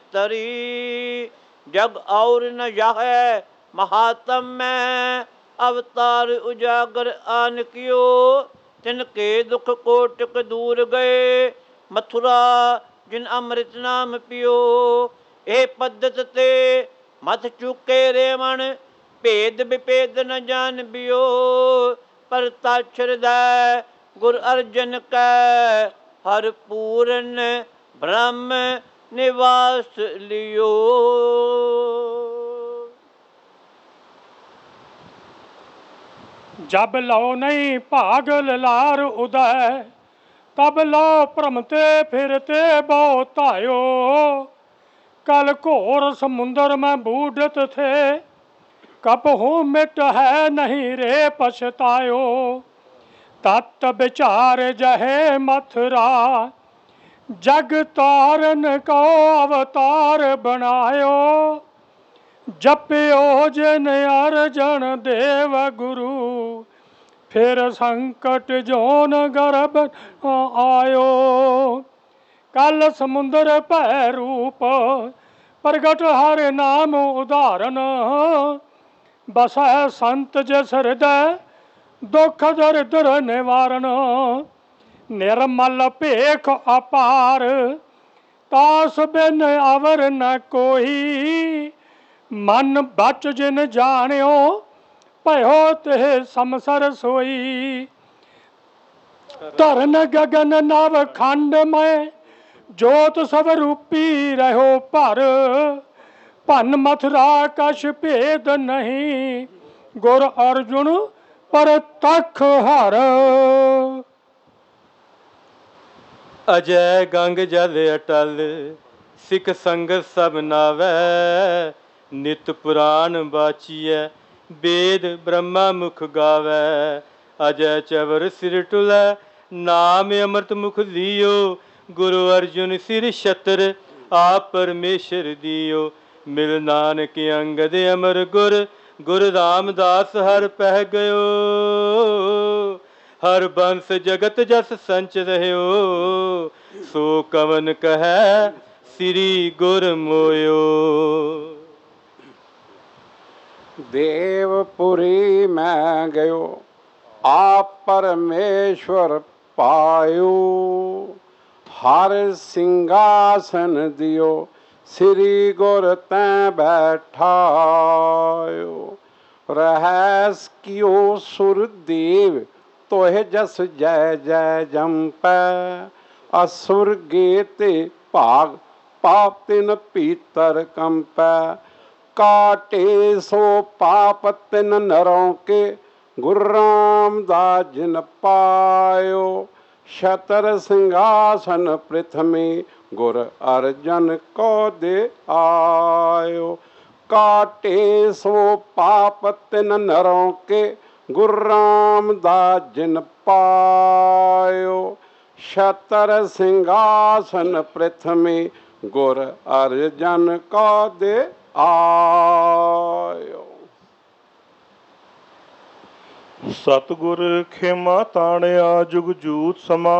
भीतरी, जग और न यह महात्म में, अवतार उजागर आन कियो, तिनके दुख कोटक दूर गए, मथुरा जिन अमृत नाम पियो। ए पद्धत ते मत चुके रेवण, भेद विभेद न जान बियो, पर ताक्षर दय गुर अर्जन कै, हर पूरन ब्रह्म निवास लियो। जब लो नहीं पागल लार उदय, तब लो भ्रमते फिरते बहुत आयो, कल घोर समुंदर में बूढ़त थे, कब हो मिट है नहीं रे पछतायो। तत् विचार जहे मथुरा, जग तारन को अवतार बनायो, जपियो जिन अर्जन देव गुरु, फिर संकट जोन गर्भ आयो। कल समुंदर भै रूप, प्रगट हर नाम उदाहरण, बसै संत जिस हृदय दुख दरिद्र निवारण। निर्मल भेख अपार, तास बिन अवर न कोई, मन बच जिन जानियो, भयो ते समसर सोई। धरन गगन नव खंड में, जोत सब रूपी रहो पर, भन मथुरा कछ भेद नहीं, गुर अर्जुन पर तख हर। अजय गंग जल अटल, सिख संगत सब नावै, नित पुराण बाचिए वेद ब्रह्मा मुख गावै। अजय चवर सिर टुलै, नाम अमृत मुख लियो, गुरु अर्जुन सिर छत्र, आप परमेश्वर दियो। मिल नानक अंगद अमर गुर, गुरु रामदास हर पह गयो, हर बंस जगत जस संच रह्यो, सो कवन कहे श्री गुर मोयो। देवपुरी मैं गयो, आप परमेश्वर पायो, हर सिंहासन दियो, श्री गुर तैं बैठायो। रहस कियो सुरदेव, तोह जस जय जय जंपै, असुर गेते भाग पाप तिन पीतर कंपै। काटे सो पाप तिन नरों के, गुरु रामदास जिन पायो। छतर सिंहासन पृथ्वी, गुर अर्जन को दे आयो। काटे सो पाप तिन नरों के, गुरु रामदास जिन पायो। छतर सिंहासन पृथ्वी, गुर अर्जन को दे आयो। सतगुर खेमा ताणिया, जुग जूत समा